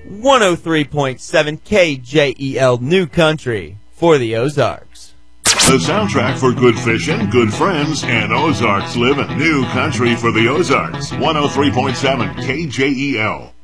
103.7 KJEL New Country for the Ozarks. The soundtrack for good fishing, good friends, and Ozarks living. New Country for the Ozarks. 103.7 KJEL.